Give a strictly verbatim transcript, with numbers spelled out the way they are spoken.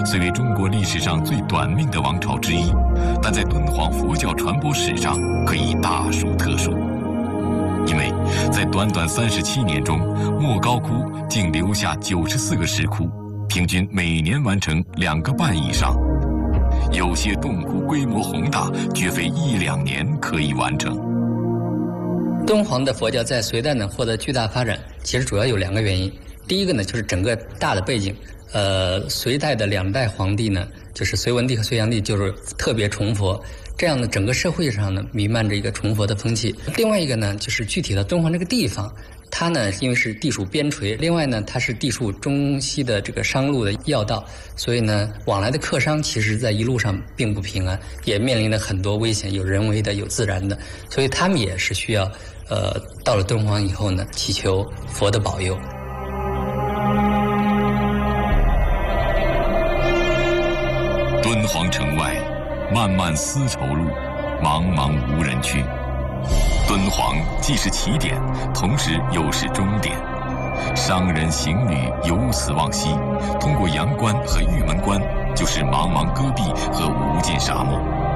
虽为中国历史上最短命的王朝之一，但在敦煌佛教传播史上可以大书特书。因为在短短三十七年中，莫高窟竟留下九十四个石窟，平均每年完成两个半以上。有些洞窟规模宏大，绝非一两年可以完成。 敦煌的佛教在隋代呢获得巨大发展，其实主要有两个原因。第一个呢，就是整个大的背景，呃，隋代的两代皇帝呢，就是隋文帝和隋炀帝，就是特别崇佛，这样的整个社会上呢弥漫着一个崇佛的风气。另外一个呢，就是具体的敦煌这个地方，它呢因为是地处边陲，另外呢它是地处中西的这个商路的要道，所以呢往来的客商其实在一路上并不平安，也面临着很多危险，有人为的，有自然的，所以他们也是需要呃到了敦煌以后呢，祈求佛的保佑。 敦煌城外，漫漫丝绸路，茫茫无人区。敦煌既是起点，同时又是终点。商人行旅由此往西，通过阳关和玉门关，就是茫茫戈壁和无尽沙漠。